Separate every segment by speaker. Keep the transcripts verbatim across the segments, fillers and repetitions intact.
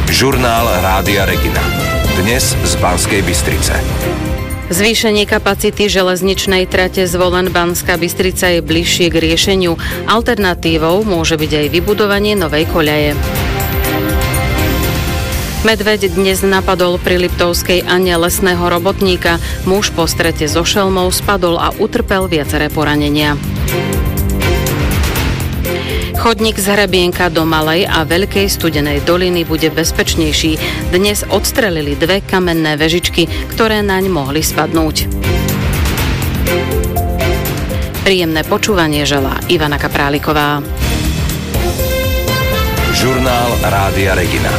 Speaker 1: Žurnál Rádia Regina. Dnes z Banskej Bystrice.
Speaker 2: Zvýšenie kapacity železničnej trate Zvolen-Banská Bystrica je bližšie k riešeniu. Alternatívou môže byť aj vybudovanie novej koľaje. Medveď dnes napadol pri Liptovskej Ane lesného robotníka. Muž po strete so šelmou spadol a utrpel viaceré poranenia. Chodník z Hrebienka do Malej a Veľkej Studenej doliny bude bezpečnejší. Dnes odstrelili dve kamenné vežičky, ktoré naň mohli spadnúť. Príjemné počúvanie želá Ivana Kapráliková.
Speaker 1: Žurnál Rádia Regina.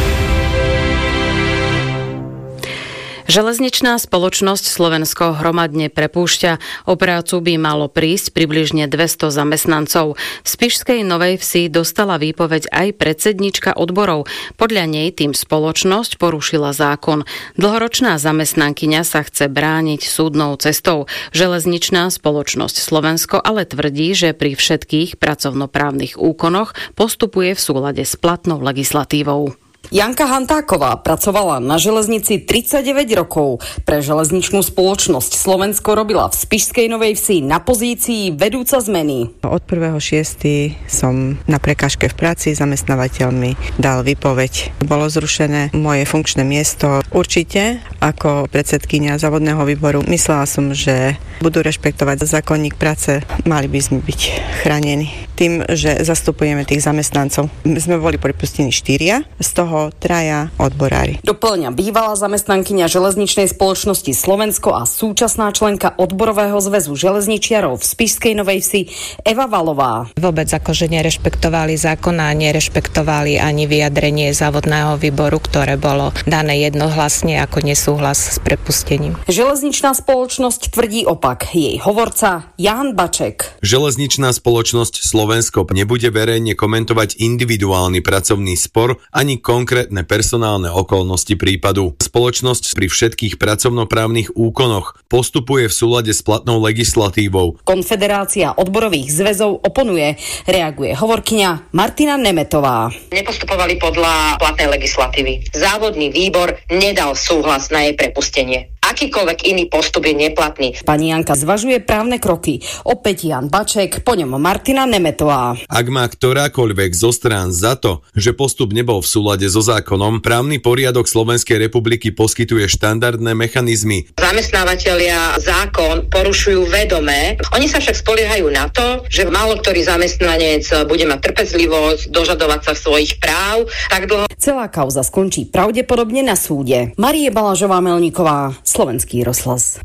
Speaker 2: Železničná spoločnosť Slovensko hromadne prepúšťa. O prácu by malo prísť približne dvesto zamestnancov. V Spišskej Novej Vsi dostala výpoveď aj predsednička odborov. Podľa nej tým spoločnosť porušila zákon. Dlhoročná zamestnankyňa sa chce brániť súdnou cestou. Železničná spoločnosť Slovensko ale tvrdí, že pri všetkých pracovnoprávnych úkonoch postupuje v súlade s platnou legislatívou.
Speaker 3: Janka Hantáková pracovala na železnici tridsaťdeväť rokov. Pre železničnú spoločnosť Slovensko robila v Spišskej Novej Vsi na pozícii vedúca zmeny.
Speaker 4: Od prvého šiesteho som na prekážke v práci zamestnávateľ mi dal výpoveď. Bolo zrušené moje funkčné miesto. Určite ako predsedkyňa závodného výboru myslela som, že budú rešpektovať zákonník práce. Mali by sme byť chránení tým, že zastupujeme tých zamestnancov. My sme boli prepustení štyria, z toho traja odborári.
Speaker 3: Doplňa bývalá zamestnankyňa železničnej spoločnosti Slovensko a súčasná členka odborového zväzu železničiarov v Spišskej Novej Vsi Eva Valová.
Speaker 5: Vôbec akože nerešpektovali zákon a nerešpektovali ani vyjadrenie závodného výboru, ktoré bolo dané jednohlasne ako nesúhlas s prepustením.
Speaker 3: Železničná spoločnosť tvrdí opak. Jej hovorca Ján Baček.
Speaker 6: Železničná spoločnosť Slovensko nebude verejne komentovať individuálny pracovný spor ani konkrétne personálne okolnosti prípadu. Spoločnosť pri všetkých pracovnoprávnych úkonoch postupuje v súlade s platnou legislatívou.
Speaker 3: Konfederácia odborových zväzov oponuje. Reaguje hovorkyňa Martina Nemetová.
Speaker 7: Nepostupovali podľa platnej legislatívy. Závodný výbor nedal súhlas na jej prepustenie. Akýkoľvek iný postup je neplatný.
Speaker 3: Pani Janka zvažuje právne kroky. Opäť Jan Baček, po ňom Martina Nemetová.
Speaker 6: Ak má ktorákoľvek zo strán za to, že postup nebol v súlade so zákonom, právny poriadok Slovenskej republiky poskytuje štandardné mechanizmy.
Speaker 7: Zamestnávateľia zákon porušujú vedomé. Oni sa však spoliehajú na to, že málo ktorý zamestnanec bude mať trpezlivosť dožadovať sa svojich práv tak dlho.
Speaker 3: Celá kauza skončí pravdepodobne na súde. Marie Balažová-Melníková, Slovenský rozhlas.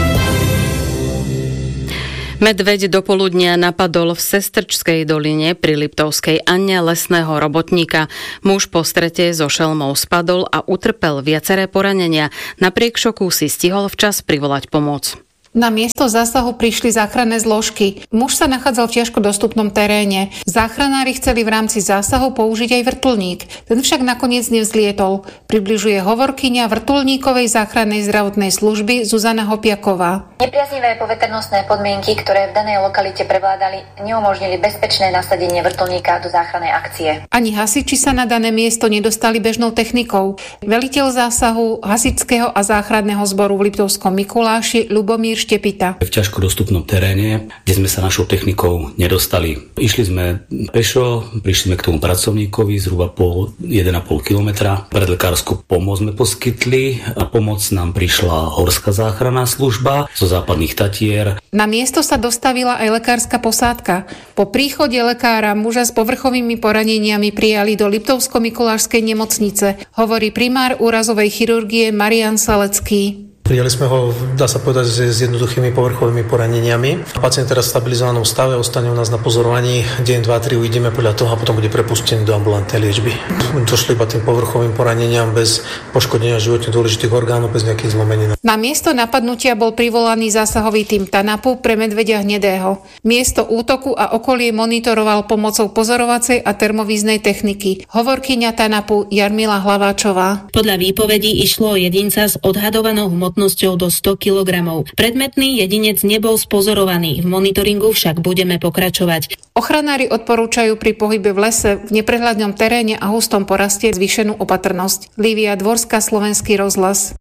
Speaker 2: Medveď do poludnia napadol v Sestrčskej doline pri Liptovskej Ane lesného robotníka. Muž po strete so šelmou spadol a utrpel viaceré poranenia. Napriek šoku si stihol včas privolať pomoc.
Speaker 8: Na miesto zásahu prišli záchranné zložky. Muž sa nachádzal v ťažko dostupnom teréne. Záchranári chceli v rámci zásahu použiť aj vrtuľník. Ten však nakoniec nevzlietol. Približuje hovorkyňa vrtuľníkovej záchrannej zdravotnej služby Zuzana Hopiaková.
Speaker 9: Nepriaznivé poveternostné podmienky, ktoré v danej lokalite prevládali, neumožnili bezpečné nasadenie vrtuľníka do záchrannej akcie.
Speaker 8: Ani hasiči sa na dané miesto nedostali bežnou technikou. Veliteľ zásahu hasičského a záchranného zboru v Liptovskom Mikuláši Ľubomír Štepita.
Speaker 10: V ťažko dostupnom teréne, kde sme sa našou technikou nedostali. Išli sme pešo, prišli sme k tomu pracovníkovi zhruba po jeden a pol kilometra. Predlekárskú pomoc sme poskytli a pomoc nám prišla Horská záchranná služba zo západných Tatier.
Speaker 8: Na miesto sa dostavila aj lekárska posádka. Po príchode lekára muža s povrchovými poraneniami prijali do Liptovsko-Mikulášskej nemocnice, hovorí primár úrazovej chirurgie Marian Salecký.
Speaker 11: Prijali sme ho, dá sa povedať, s jednoduchými povrchovými poraneniami. Pacient teraz v stabilizovanom stave, ostane u nás na pozorovaní. Deň, dva, tri uvidíme podľa toho a potom bude prepustený do ambulantnej liečby. Došli iba tým povrchovým poraneniam bez poškodenia životne dôležitých orgánov, bez nejakých zlomenín.
Speaker 8: Na miesto napadnutia bol privolaný zásahový tím TANAPu pre medveďa hnedého. Miesto útoku a okolie monitoroval pomocou pozorovacej a termovíznej techniky. Hovorkyňa TANAPu Jarmila Hlaváčová.
Speaker 12: Podľa výpovedí išlo o jedinca s odhadovanou hmotnou hmotnosťou do sto kilogramov. Predmetný jedinec nebol spozorovaný, v monitoringu však budeme pokračovať.
Speaker 8: Ochranári odporúčajú pri pohybe v lese, v neprehľadnom teréne a hustom poraste zvýšenú opatrnosť. Lívia Dvorská, Slovenský rozhlas.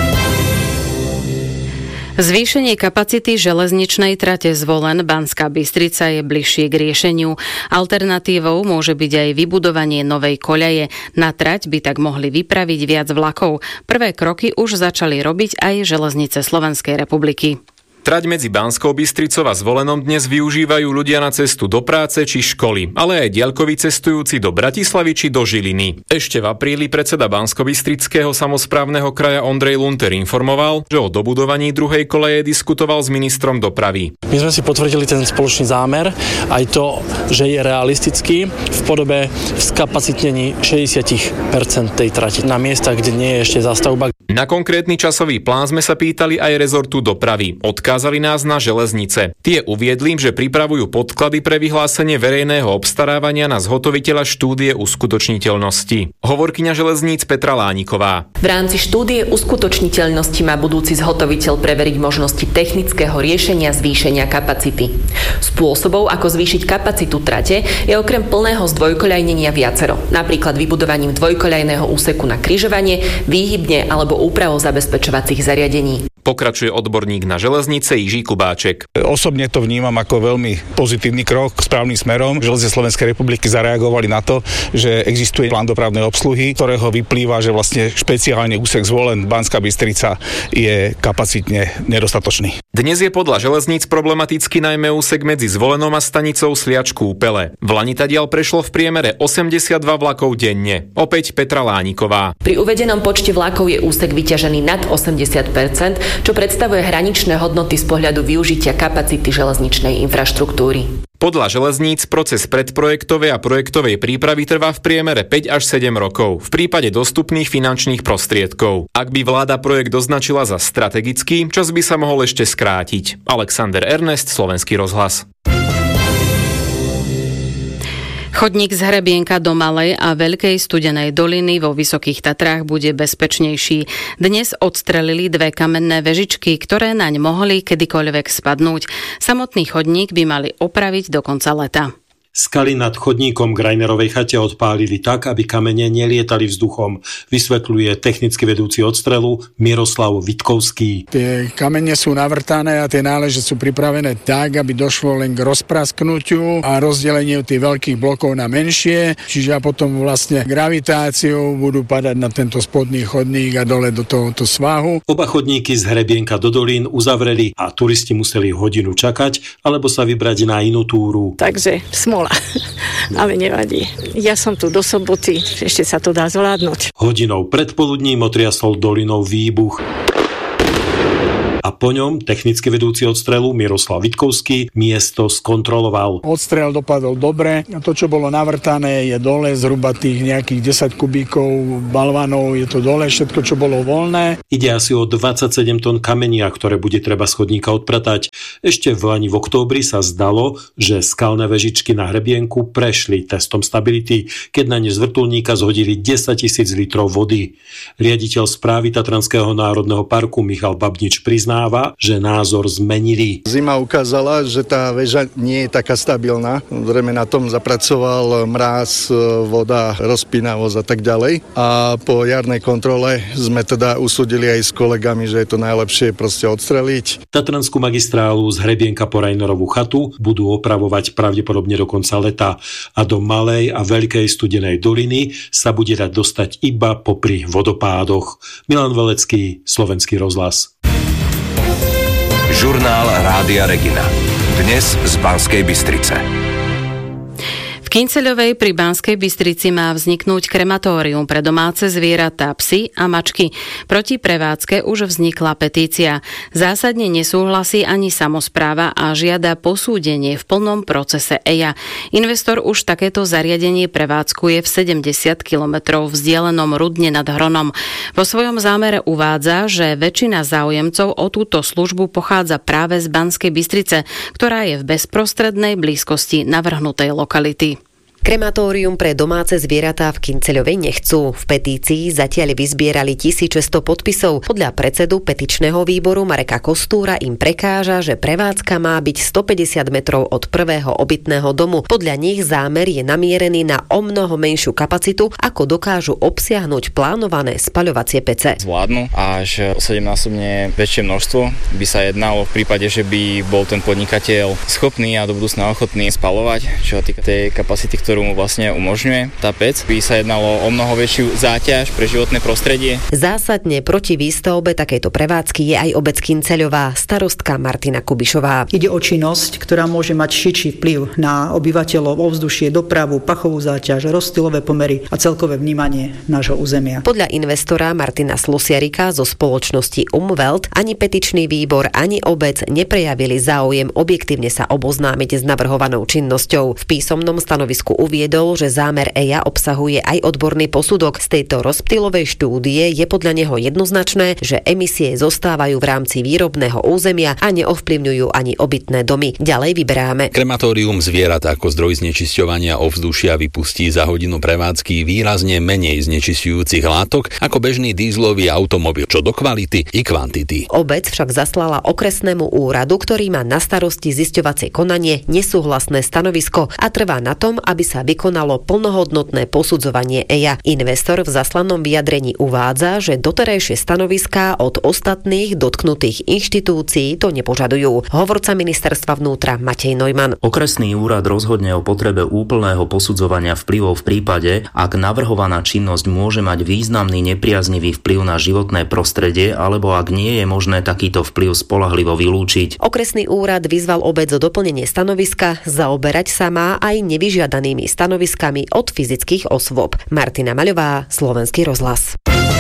Speaker 2: Zvýšenie kapacity železničnej trate Zvolen Banská Bystrica je bližšie k riešeniu. Alternatívou môže byť aj vybudovanie novej koľaje. Na trať by tak mohli vypraviť viac vlakov. Prvé kroky už začali robiť aj železnice Slovenskej republiky.
Speaker 13: Trať medzi Banskou Bystricou a Zvolenom dnes využívajú ľudia na cestu do práce či školy, ale aj diaľkoví cestujúci do Bratislavy či do Žiliny. Ešte v apríli predseda Banskobystrického samosprávneho kraja Ondrej Lunter informoval, že o dobudovaní druhej koleje diskutoval s ministrom dopravy.
Speaker 14: My sme si potvrdili ten spoločný zámer, aj to, že je realistický v podobe skapacitnení šesťdesiat percent tej trati na miestach, kde nie je ešte zastavba.
Speaker 13: Na konkrétny časový plán sme sa pýtali aj rezortu dopravy. Odkázali nás na železnice. Tie uviedli, že pripravujú podklady pre vyhlásenie verejného obstarávania na zhotoviteľa štúdie uskutočniteľnosti. Hovorkyňa železníc Petra Lániková.
Speaker 15: V rámci štúdie uskutočniteľnosti má budúci zhotoviteľ preveriť možnosti technického riešenia zvýšenia kapacity. Spôsobov, ako zvýšiť kapacitu trate, je okrem plného zdvojkoľajnenia viacero. Napríklad vybudovaním dvojkoľajného úseku na križovanie, výhybne alebo úpravou zabezpečovacích zariadení.
Speaker 13: Pokračuje odborník na železnice Jiří Kubáček.
Speaker 16: Osobne to vnímam ako veľmi pozitívny krok správnym smerom. Železnice Slovenskej republiky zareagovali na to, že existuje plán dopravnej obsluhy, ktorého vyplýva, že vlastne špeciálne úsek Zvolen Banská Bystrica je kapacitne nedostatočný.
Speaker 13: Dnes je podľa železníc problematický najmä úsek medzi Zvolenom a stanicou Sliač-Kúpele. V lani tadiaľ prešlo v priemere osemdesiatdva vlakov denne. Opäť Petra Lániková.
Speaker 15: Pri uvedenom počte vlakov je úsek vyťažený nad osemdesiat percent, čo predstavuje hraničné hodnoty z pohľadu využitia kapacity železničnej infraštruktúry.
Speaker 13: Podľa železníc proces predprojektovej a projektovej prípravy trvá v priemere päť až sedem rokov v prípade dostupných finančných prostriedkov. Ak by vláda projekt označila za strategický, čas by sa mohol ešte skrátiť. Alexander Ernest, Slovenský rozhlas.
Speaker 2: Chodník z Hrebienka do Malej a Veľkej Studenej doliny vo Vysokých Tatrách bude bezpečnejší. Dnes odstrelili dve kamenné vežičky, ktoré naň mohli kedykoľvek spadnúť. Samotný chodník by mali opraviť do konca leta.
Speaker 17: Skaly nad chodníkom k Rainerovej chate odpálili tak, aby kamene nelietali vzduchom, vysvetľuje technicky vedúci odstrelu Miroslav Vitkovský.
Speaker 18: Tie kamene sú navrtané a tie náleže sú pripravené tak, aby došlo len k rozprasknutiu a rozdeleniu tých veľkých blokov na menšie, čiže potom vlastne gravitáciou budú padať na tento spodný chodník a dole do tohoto svahu.
Speaker 17: Oba chodníky z Hrebienka do Dolín uzavreli a turisti museli hodinu čakať alebo sa vybrať na inú túru.
Speaker 19: Takže smol ale nevadí. Ja som tu do soboty, ešte sa to dá zvládnuť.
Speaker 17: Hodinou predpoludním otriasol dolinou výbuch. A po ňom technicky vedúci odstrelu Miroslav Vitkovský miesto skontroloval.
Speaker 18: Odstrel dopadol dobre. To, čo bolo navrtané, je dole, zhruba tých nejakých desať kubíkov balvanov, je to dole, všetko, čo bolo voľné.
Speaker 17: Ide asi o dvadsaťsedem tón kamenia, ktoré bude treba z chodníka odpratať. Ešte v lani v októbri sa zdalo, že skalné vežičky na Hrebienku prešli testom stability, keď na ne z vrtuľníka zhodili desaťtisíc litrov vody. Riaditeľ správy Tatranského národného parku Michal Babnič prizná, že názor zmenili.
Speaker 20: Zima ukázala, že tá väža nie je taká stabilná. Zrejme na tom zapracoval mráz, voda, rozpínavosť a tak ďalej. A po jarnej kontrole sme teda usúdili aj s kolegami, že je to najlepšie proste odstreliť.
Speaker 17: Tatranskú magistrálu z Hrebienka po Rainerovú chatu budú opravovať pravdepodobne do konca leta a do Malej a Veľkej Studenej doliny sa bude dať dostať iba popri vodopádoch. Milan Velecký, Slovenský rozhlas.
Speaker 1: Žurnál Rádia Regina. Dnes z Banskej Bystrice.
Speaker 2: V Kynceľovej pri Banskej Bystrici má vzniknúť krematórium pre domáce zvieratá, psy a mačky. Proti prevádzke už vznikla petícia. Zásadne nesúhlasí ani samospráva a žiada posúdenie v plnom procese é í á. Investor už takéto zariadenie prevádzkuje v sedemdesiat kilometrov vzdialenom Rudne nad Hronom. Vo svojom zámere uvádza, že väčšina záujemcov o túto službu pochádza práve z Banskej Bystrice, ktorá je v bezprostrednej blízkosti navrhnutej lokality.
Speaker 21: Krematórium pre domáce zvieratá v Kynceľovej nechcú. V petícii zatiaľ vyzbierali tisícsto podpisov. Podľa predsedu petičného výboru Mareka Kostúra im prekáža, že prevádzka má byť stopäťdesiat metrov od prvého obytného domu. Podľa nich zámer je namierený na omnoho menšiu kapacitu, ako dokážu obsiahnuť plánované spaľovacie pece.
Speaker 22: Zvládnu až sedemnásobne väčšie množstvo by sa jednalo v prípade, že by bol ten podnikateľ schopný a do budúcna ochotný spaľovať, čo sa týka tej kapacity, ktorú mu vlastne umožňuje tá pec, by sa jednalo o mnoho väčšiu záťaž pre životné prostredie.
Speaker 21: Zásadne proti výstavbe takejto prevádzky je aj obec Kynceľová, starostka Martina Kubišová.
Speaker 23: Ide o činnosť, ktorá môže mať širší vplyv na obyvateľov, ovzdušie, dopravu, pachovú záťaž, rozptylové pomery a celkové vnímanie nášho územia.
Speaker 21: Podľa investora Martina Slosiarika zo spoločnosti Umwelt ani petičný výbor, ani obec neprejavili záujem objektívne sa oboznámiť s navrhovanou činnosťou. V písomnom stanovisku uviedol, že zámer é í á obsahuje aj odborný posudok. Z tejto rozptylovej štúdie je podľa neho jednoznačné, že emisie zostávajú v rámci výrobného územia a neovplyvňujú ani obytné domy. Ďalej vyberáme.
Speaker 24: Krematórium zvierat ako zdroj znečisťovania ovzdušia vypustí za hodinu prevádzky výrazne menej znečisťujúcich látok ako bežný dízlový automobil, čo do kvality i kvantity.
Speaker 21: Obec však zaslala okresnému úradu, ktorý má na starosti zisťovacie konanie, nesúhlasné stanovisko a trvá na tom, aby sa vykonalo plnohodnotné posudzovanie é í á. Investor v zaslanom vyjadrení uvádza, že doterajšie stanoviská od ostatných dotknutých inštitúcií to nepožadujú. Hovorca ministerstva vnútra Matej Neumann.
Speaker 25: Okresný úrad rozhodne o potrebe úplného posudzovania vplyvov v prípade, ak navrhovaná činnosť môže mať významný nepriaznivý vplyv na životné prostredie alebo ak nie je možné takýto vplyv spoľahlivo vylúčiť.
Speaker 21: Okresný úrad vyzval obec o doplnenie stanoviska, zaoberať sa má aj nevyžiadanými stanoviskami od fyzických osôb. Martina Maľová, Slovenský rozhlas.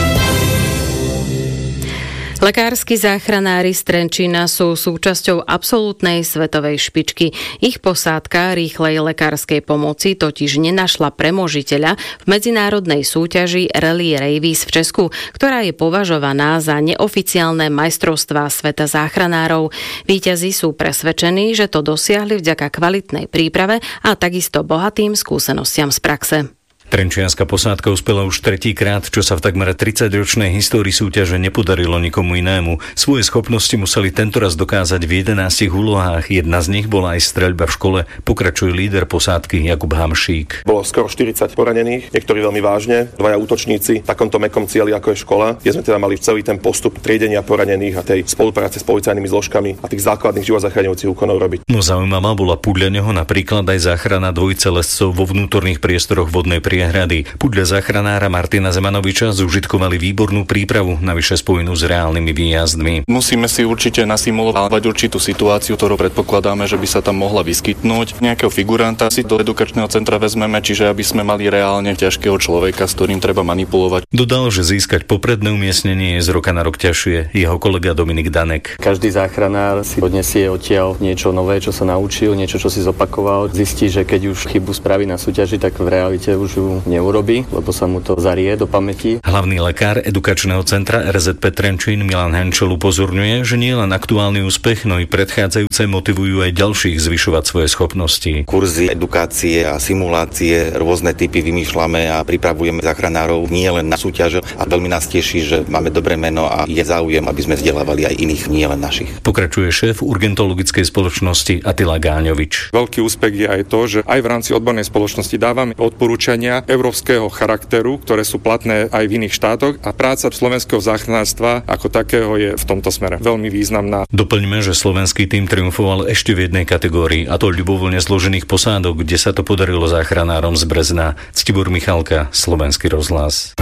Speaker 2: Lekársky záchranári z Trenčína sú súčasťou absolútnej svetovej špičky. Ich posádka rýchlej lekárskej pomoci totiž nenašla premožiteľa v medzinárodnej súťaži Rally Ravis v Česku, ktorá je považovaná za neoficiálne majstrovstvá sveta záchranárov. Víťazi sú presvedčení, že to dosiahli vďaka kvalitnej príprave a takisto bohatým skúsenostiam z praxe.
Speaker 26: Trenčianska posádka uspela už tretíkrát, čo sa v takmer tridsaťročnej histórii súťaže nepodarilo nikomu inému. Svoje schopnosti museli tentoraz dokázať v jedenástich úlohách. Jedna z nich bola aj streľba v škole, pokračuje líder posádky Jakub Hamšík.
Speaker 27: Bolo skoro štyridsať poranených, niektorí veľmi vážne, dvaja útočníci v takomto mäkkom cieli ako je škola. Kde sme teda mali celý ten postup triedenia poranených a tej spolupráce s policajnými zložkami a tých základných život zachraňujúcich úkonov robiť.
Speaker 26: No zaujímavá bola podľa neho napríklad aj záchrana dvojice lescov vo vnútorných priestoroch vodnej priehrady. Podľa záchranára Martina Zemanoviča zúžitkovali výbornú prípravu, navyše spojenú s reálnymi výjazdmi.
Speaker 28: Musíme si určite nasimulovať určitú situáciu, ktorú predpokladáme, že by sa tam mohla vyskytnúť. Nejakého figuranta si do edukačného centra vezmeme, čiže aby sme mali reálne ťažkého človeka, s ktorým treba manipulovať.
Speaker 26: Dodal, že získať popredné umiestnenie je z roka na rok ťažšie. Jeho kolega Dominik Danek.
Speaker 29: Každý záchranár si odnesie odtiaľ niečo nové, čo sa naučil, niečo, čo si zopakoval. Zistí, že keď už chybu spraví na súťaži, tak v realite už ju neurobí, lebo sa mu to zarie do pamäti.
Speaker 26: Hlavný lekár edukačného centra er zet pé Trenčín Milan Henčel upozorňuje, že nie len aktuálny úspech, no i predchádzajúce motivujú aj ďalších zvyšovať svoje schopnosti.
Speaker 30: Kurzy edukácie a simulácie, rôzne typy vymýšľame a pripravujeme záchranárov nie len na súťaž a veľmi nás teší, že máme dobré meno a je záujem, aby sme vzdelávali aj iných, nie len našich.
Speaker 26: Pokračuje šéf urgentologickej spoločnosti Attila Gáňovič.
Speaker 31: Veľký úspech je aj to, že aj v rámci odbornej spoločnosti dávame odporúčania európskeho charakteru, ktoré sú platné aj v iných štátoch a práca slovenského záchranárstva ako takého je v tomto smere veľmi významná.
Speaker 26: Doplňme, že slovenský tím triumfoval ešte v jednej kategórii, a to ľubovoľne zložených posádok, kde sa to podarilo záchranárom z Brezna. Ctibor Michalka, Slovenský rozhlas.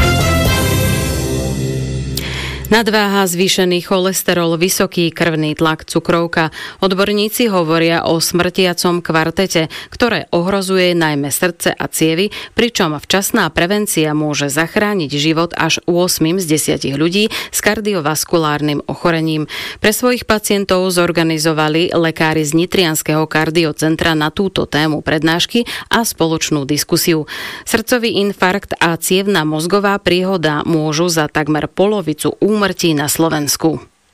Speaker 2: Nadváha, zvýšený cholesterol, vysoký krvný tlak, cukrovka. Odborníci hovoria o smrtiacom kvartete, ktoré ohrozuje najmä srdce a cievy, pričom včasná prevencia môže zachrániť život až osem z desať ľudí s kardiovaskulárnym ochorením. Pre svojich pacientov zorganizovali lekári z Nitrianskeho kardiocentra na túto tému prednášky a spoločnú diskusiu. Srdcový infarkt a cievna mozgová príhoda môžu za takmer polovicu úmrtí na Slovensku.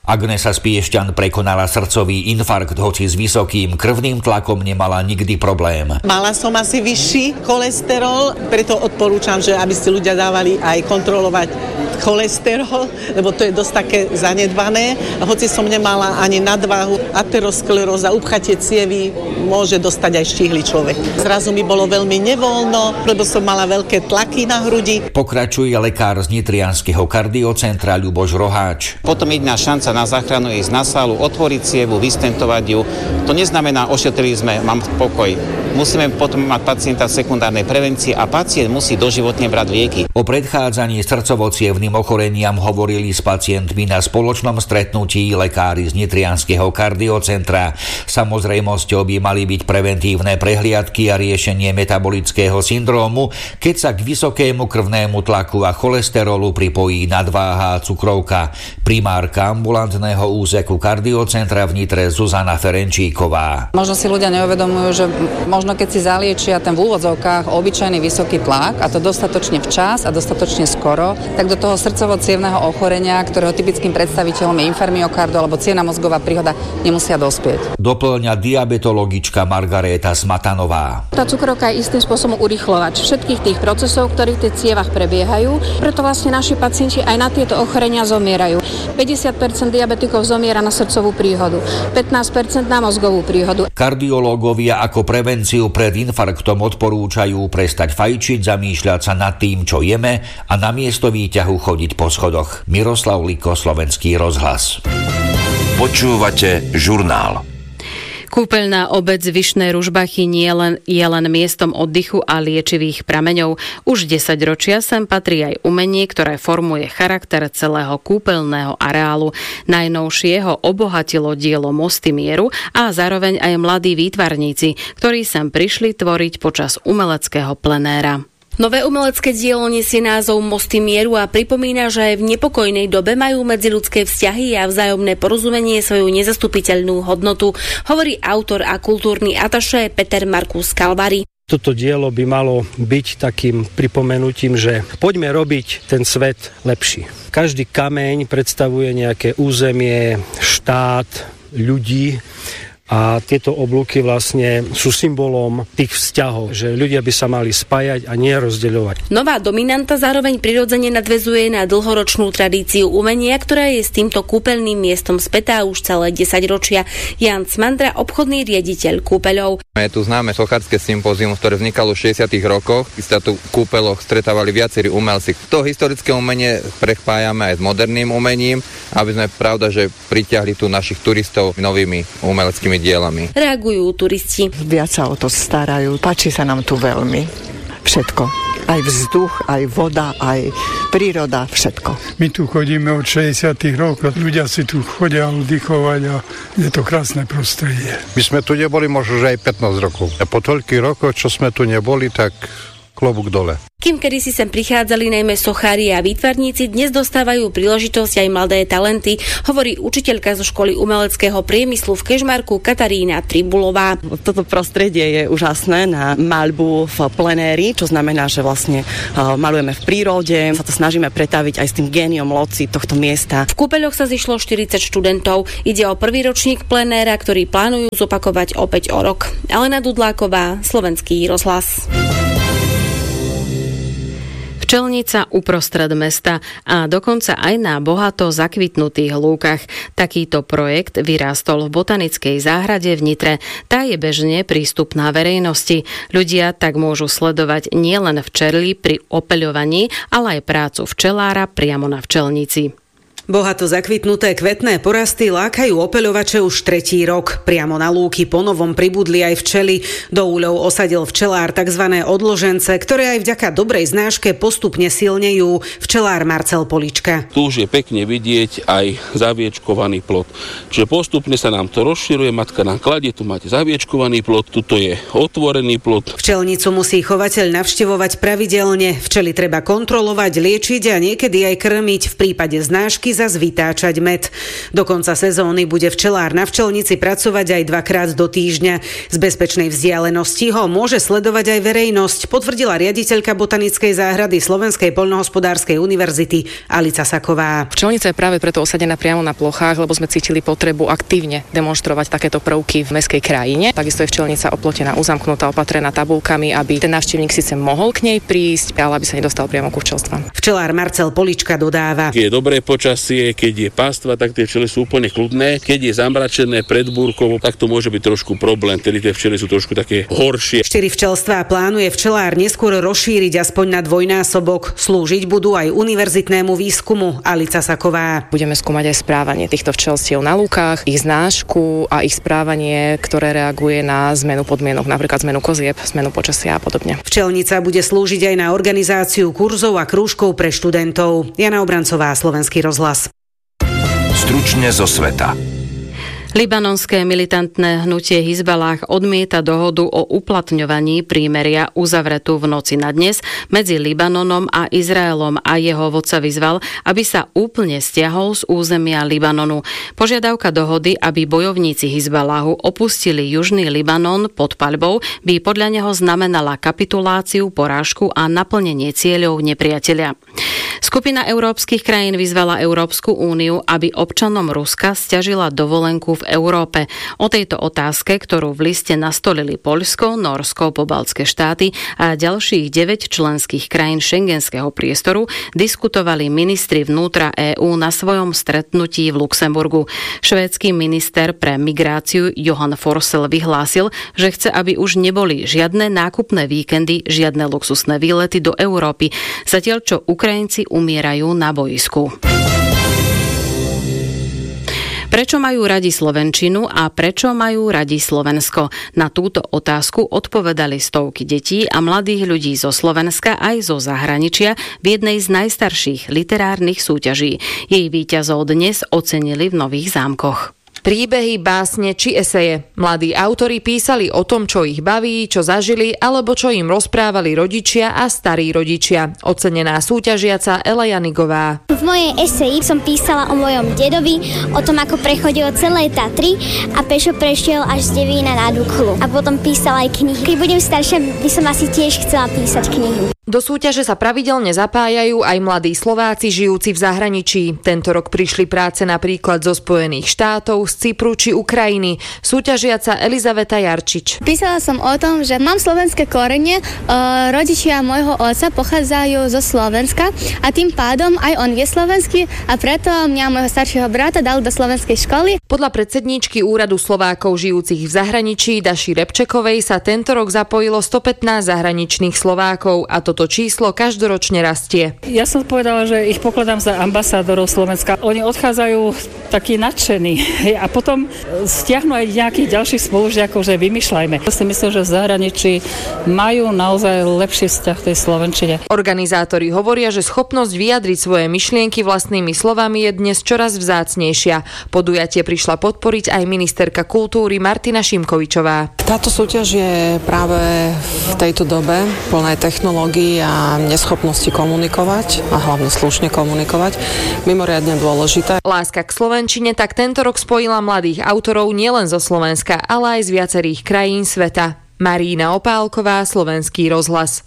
Speaker 3: Agnesa z Piešťan prekonala srdcový infarkt, hoci s vysokým krvným tlakom nemala nikdy problém.
Speaker 4: Mala som asi vyšší cholesterol, preto odporúčam, že aby si ľudia dávali aj kontrolovať cholesterol, lebo to je dosť také zanedbané. Hoci som nemala ani nadváhu, ateroskleróza, upchatie cievy, môže dostať aj štíhly človek. Zrazu mi bolo veľmi nevoľno, lebo som mala veľké tlaky na hrudi.
Speaker 3: Pokračuje lekár z nitrianskeho kardiocentra Ľuboš Roháč.
Speaker 5: Potom jediná šanca na záchranu je ísť na sálu, otvoriť cievu, vystentovať ju. To neznamená, ošetrili sme, mám pokoj. Musíme potom mať pacienta v sekundárnej prevencii a pacient musí doživotne brať lieky.
Speaker 3: O predchádzaní srdcovo-cievnym ochoreniam hovorili s pacientmi na spoločnom stretnutí lekári z nitrianskeho kardiocentra. Samozrejmosťou by mali byť preventívne prehliadky a riešenie metabolického syndrómu, keď sa k vysokému krvnému tlaku a cholesterolu pripojí nadváha a cukrovka. Primárka ambulantného úseku kardiocentra v Nitre Zuzana Ferenčíková.
Speaker 6: Možno si ľudia neuvedomujú, že možno keď si zaliečia ten v úvodzovkách obyčajný vysoký tlak, a to dostatočne včas a dostatočne skoro, tak do toho srdcovo-cievneho ochorenia, ktorého typickým predstaviteľom je infarmiokardu alebo cievna mozgová príhoda, nemusia dospieť.
Speaker 3: Doplňa diabetologička Margaréta Smatanová.
Speaker 7: Tá cukrovka je istým spôsobom urýchľovač všetkých tých procesov, ktorí v tých cievach prebiehajú, preto vlastne naši pacienti aj na tieto ochorenia zomierajú. päťdesiat percent diabetikov zomiera na srdcovú príhodu, pätnásť percent na mozgovú príhodu.
Speaker 3: Kardiológovia ako prevenciu pred infarktom odporúčajú prestať fajčiť, zamýšľať sa nad tým, čo jeme a namiesto výťahu chodiť po schodoch. Miroslav Liko, Slovenský rozhlas.
Speaker 1: Počúvate žurnál.
Speaker 2: Kúpeľná obec Vyšné Ružbachy nie len, je len miestom oddychu a liečivých prameňov. Už desaťročia sem patrí aj umenie, ktoré formuje charakter celého kúpeľného areálu. Najnovšie ho obohatilo dielo Mosty mieru a zároveň aj mladí výtvarníci, ktorí sem prišli tvoriť počas umeleckého plenéra.
Speaker 8: Nové umelecké dielo nesie názov Mosty mieru a pripomína, že aj v nepokojnej dobe majú medziľudské vzťahy a vzájomné porozumenie svoju nezastupiteľnú hodnotu, hovorí autor a kultúrny atašé Peter Markus Kalvári.
Speaker 9: Toto dielo by malo byť takým pripomenutím, že poďme robiť ten svet lepší. Každý kameň predstavuje nejaké územie, štát, ľudí. A tieto oblúky vlastne sú symbolom tých vzťahov, že ľudia by sa mali spájať a nie rozdeľovať.
Speaker 8: Nová dominanta zároveň prirodzene nadväzuje na dlhoročnú tradíciu umenia, ktorá je s týmto kúpeľným miestom spätá už celé desaťročia. Jan Cmandra, obchodný riaditeľ kúpeľov.
Speaker 10: Je tu známe sochárske sympózium, ktoré vznikalo v šesťdesiatych rokoch. Sa tu v kúpeľoch stretávali viacerí umelci. To historické umenie prepájame aj s moderným umením, aby sme pravda, že pritiahli tu našich turistov novými umeleckými dielami.
Speaker 8: Reagujú turisti.
Speaker 11: Viac sa o to starajú. Páči sa nám tu veľmi. Všetko. Aj vzduch, aj voda, aj príroda, všetko.
Speaker 12: My tu chodíme od šesťdesiatych rokov. Ľudia si tu chodia oddychovať a je to krásne prostredie.
Speaker 14: My sme tu neboli možno aj pätnásť rokov. A po toľkých rokoch, čo sme tu neboli, tak klobúk dole.
Speaker 8: Kým kedysi sem prichádzali najmä sochári a výtvarníci, dnes dostávajú príležitosť aj mladé talenty, hovorí učiteľka zo školy umeleckého priemyslu v Kežmarku Katarína Tribulová.
Speaker 32: Toto prostredie je úžasné na maľbu v plenéri, čo znamená, že vlastne uh, malujeme v prírode, sa to snažíme pretaviť aj s tým géniom loci tohto miesta.
Speaker 8: V kúpeľoch sa zišlo štyridsať študentov. Ide o prvý ročník plenéra, ktorý plánujú zopakovať opäť o rok. Alena Dudláková, Slovenský rozhlas.
Speaker 2: Včelnica uprostred mesta a dokonca aj na bohato zakvitnutých lúkach. Takýto projekt vyrástol v botanickej záhrade v Nitre. Tá je bežne prístupná verejnosti. Ľudia tak môžu sledovať nielen včely pri opeľovaní, ale aj prácu včelára priamo na včelnici.
Speaker 14: Bohato zakvitnuté kvetné porasty lákajú opeľovače už tretí rok. Priamo na lúky ponovom pribudli aj včely. Do úľov osadil včelár tzv. Odložence, ktoré aj vďaka dobrej znáške postupne silnejú. Včelár Marcel Polička.
Speaker 33: Tu už je pekne vidieť aj zaviečkovaný plod. Čiže postupne sa nám to rozširuje, matka nám kladie, tu máte zaviečkovaný plod, tuto je otvorený plod.
Speaker 14: Včelnicu musí chovateľ navštevovať pravidelne. Včely treba kontrolovať, liečiť a niekedy aj krmiť. V prípade znášky zas vytáčať med. Do konca sezóny bude včelár na včelnici pracovať aj dvakrát do týždňa. Z bezpečnej vzdialenosti ho môže sledovať aj verejnosť, potvrdila riaditeľka Botanickej záhrady Slovenskej poľnohospodárskej univerzity Alica Saková.
Speaker 13: Včelnica je práve preto osadená priamo na plochách, lebo sme cítili potrebu aktívne demonštrovať takéto prvky v mestskej krajine. Takisto je včelnica oplotená, uzamknutá, opatrená tabulkami, aby ten návštevník síce mohol k nej prísť, ale aby sa nedostal priamo ku včelstvám.
Speaker 14: Včelár Marcel Polička dodáva:
Speaker 33: Keď je dobré počasie, keď je pástva, tak tie včely sú úplne kľudné. Keď je zamračené pred búrkou, tak to môže byť trošku problém, tedy tie včely sú trošku také horšie.
Speaker 14: Štyri včelstvá plánuje včelár neskôr rozšíriť aspoň na dvojnásobok. Slúžiť budú aj univerzitnému výskumu. Alica Saková.
Speaker 13: Budeme skúmať aj správanie týchto včelstiev na lúkach, ich znášku a ich správanie, ktoré reaguje na zmenu podmienok, napríklad zmenu kozieb, zmenu počasia a podobne.
Speaker 14: Včelnica bude slúžiť aj na organizáciu kurzov a krúžkov pre študentov. Jana Obrancová, Slovenský rozhlas.
Speaker 1: Stručne zo sveta.
Speaker 2: Libanonské militantné hnutie Hizballah odmieta dohodu o uplatňovaní prímeria uzavretú v noci na dnes medzi Libanonom a Izraelom a jeho vodca vyzval, aby sa úplne stiahol z územia Libanonu. Požiadavka dohody, aby bojovníci Hizballahu opustili južný Libanon pod paľbou, by podľa neho znamenala kapituláciu, porážku a naplnenie cieľov nepriateľa. Skupina európskych krajín vyzvala Európsku úniu, aby občanom Ruska sťažila dovolenku v Európe. O tejto otázke, ktorú v liste nastolili Poľsko, Nórsko, pobaltské štáty a ďalších deväť členských krajín šengenského priestoru, diskutovali ministri vnútra EÚ na svojom stretnutí v Luxemburgu. Švédsky minister pre migráciu Johan Forssell vyhlásil, že chce, aby už neboli žiadne nákupné víkendy, žiadne luxusné výlety do Európy, zatiaľ čo Ukrajinci umierajú na bojisku. Prečo majú radi slovenčinu a prečo majú radi Slovensko? Na túto otázku odpovedali stovky detí a mladých ľudí zo Slovenska aj zo zahraničia v jednej z najstarších literárnych súťaží. Jej víťazov dnes ocenili v Nových Zámkoch.
Speaker 15: Príbehy, básne či eseje. Mladí autori písali o tom, čo ich baví, čo zažili, alebo čo im rozprávali rodičia a starí rodičia. Ocenená súťažiaca Ela Janigová.
Speaker 16: V mojej eseji som písala o mojom dedovi, o tom, ako prechodil celé Tatry a pešo prešiel až z Devína na Duklu. A potom písala aj knihy. Keď budem staršia, by som asi tiež chcela písať knihu.
Speaker 15: Do súťaže sa pravidelne zapájajú aj mladí Slováci žijúci v zahraničí. Tento rok prišli práce napríklad zo Spojených štátov, z Cypru či Ukrajiny. Súťažiaca Elizaveta Jarčič.
Speaker 17: Písala som o tom, že mám slovenské korene, rodičia môjho otca pochádzajú zo Slovenska a tým pádom aj on vie slovensky a preto mňa môjho staršieho brata dal do slovenskej školy.
Speaker 15: Podľa predsedníčky Úradu Slovákov žijúcich v zahraničí Daši Repčekovej sa tento rok zapojilo stopätnásť zahraničných Slovákov a to to číslo každoročne rastie.
Speaker 18: Ja som povedala, že ich pokladám za ambasádorov Slovenska. Oni odchádzajú takí nadšení a potom stiahnu aj nejakých ďalších spolužiakov, že vymýšľajme. Ja si myslím, že v zahraničí majú naozaj lepší vzťah tej slovenčine.
Speaker 15: Organizátori hovoria, že schopnosť vyjadriť svoje myšlienky vlastnými slovami je dnes čoraz vzácnejšia. Podujatie prišla podporiť aj ministerka kultúry Martina Šimkovičová.
Speaker 19: Táto súťaž je práve v tejto dobe plnej technológií a neschopnosti komunikovať a hlavne slušne komunikovať mimoriadne dôležité.
Speaker 15: Láska k slovenčine tak tento rok spojila mladých autorov nielen zo Slovenska, ale aj z viacerých krajín sveta. Marína Opálková, Slovenský rozhlas.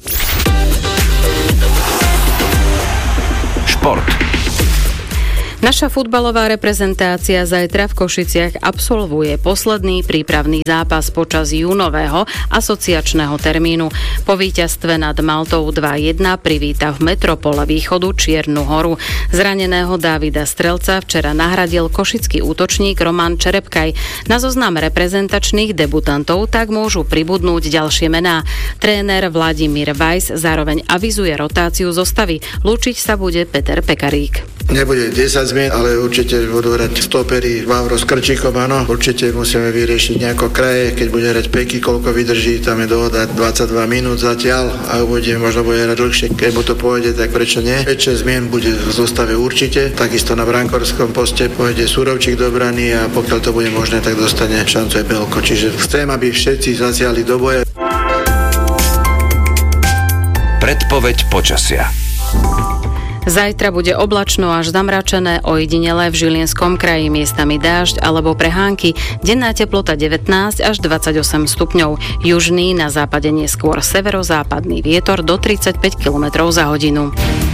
Speaker 1: Šport.
Speaker 2: Naša futbalová reprezentácia zajtra v Košiciach absolvuje posledný prípravný zápas počas júnového asociačného termínu. Po víťazstve nad Maltou dva jedna privíta v Metropole Východu Čiernu Horu. Zraneného Dávida Strelca včera nahradil košický útočník Roman Čerepkaj. Na zoznam reprezentačných debutantov tak môžu pribudnúť ďalšie mená. Tréner Vladimír Weiss zároveň avizuje rotáciu zostavy. Lúčiť sa bude Peter Pekarík.
Speaker 20: Nebude desať zmien, ale určite budú hrať stopery Vávro s Krčíkom, áno. Určite musíme vyriešiť nejako kraje, keď bude hrať Peky, koľko vydrží, tam je dohoda dvadsaťdva minút zatiaľ a uvidíme, možno bude hrať dlhšie. Keď mu to pôjde, tak prečo nie? päť šesť zmien bude v zostave určite, takisto na brankorskom poste pôjde Surovčík do brany a pokiaľ to bude možné, tak dostane šancu aj Belko. Čiže chcem, aby všetci zasiahli do boja.
Speaker 1: Predpoveď počasia.
Speaker 2: Zajtra bude oblačno až zamračené, ojedinele v Žilinskom kraji miestami dážď alebo prehánky. Denná teplota devätnásť až dvadsaťosem stupňov. Južný, na západe neskôr severozápadný vietor do tridsaťpäť kilometrov za hodinu.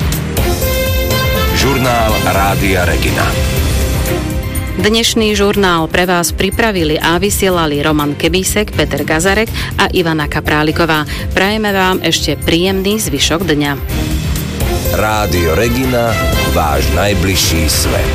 Speaker 1: Žurnál Rádia Regina.
Speaker 2: Dnešný žurnál pre vás pripravili a vysielali Roman Kebísek, Peter Gazarek a Ivana Kapráliková. Prajeme vám ešte príjemný zvyšok dňa.
Speaker 1: Rádio Regina, váš najbližší svet.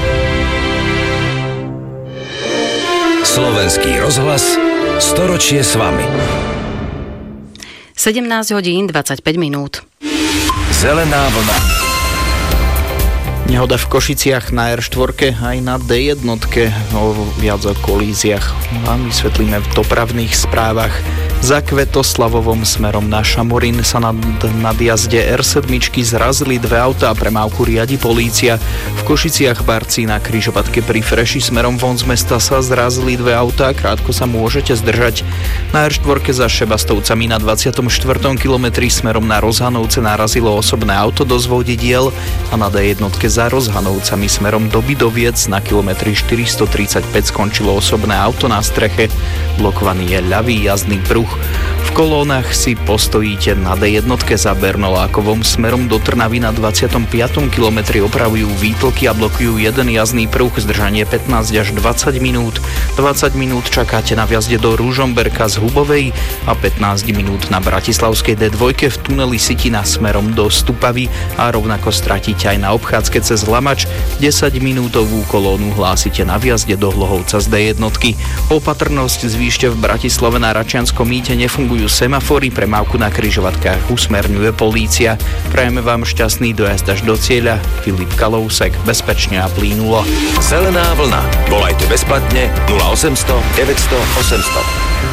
Speaker 1: Slovenský rozhlas, storočie s vami.
Speaker 2: sedemnásť hodín dvadsaťpäť minút.
Speaker 1: Zelená vlna.
Speaker 4: Nehoda v Košiciach na er štyri aj na dé jedna, o viac o kolíziách vám vysvetlíme v dopravných správach. Za Kvetoslavovom smerom na Šamorín sa na nadjazde er sedem zrazili dve autá, premávku riadi polícia. V Košiciach Barci na križovatke pri Freši smerom von z mesta sa zrazili dve autá, krátko sa môžete zdržať. Na er štyri za Šebastovcami na dvadsiatom štvrtom kilometri smerom na Rozhanovce narazilo osobné auto do zvodidiel a na dé jedna za Rozhanovcami smerom do Bidoviec na kilometri štyristotridsaťpäť skončilo osobné auto na streche. Blokovaný je ľavý jazdný pruh. V kolónach si postojíte na dé jedna za Bernolákovom smerom do Trnavy na dvadsiatom piatom kilometri opravujú výtlky a blokujú jeden jazdný pruh, zdržanie pätnásť až dvadsať minút. dvadsať minút čakáte na vjazde do Ružomberka z Hubovej a pätnásť minút na Bratislavskej dé dva v tuneli Sitina smerom do Stupavy a rovnako stratíte aj na obchádzke cez Lamač. desať-minútovú kolónu hlásite na vjazde do Hlohovca z dé jedna. Opatrnosť zvýšte v Bratislave. Na Račianskom mýte nefungujú semafory, premávku na križovatkách usmerňuje polícia. Prajeme vám šťastný dojazd až do cieľa. Filip Kalousek, bezpečne a plynulo.
Speaker 1: Zelená vlna. Volajte bezplatne nula osemsto deväťsto osemsto.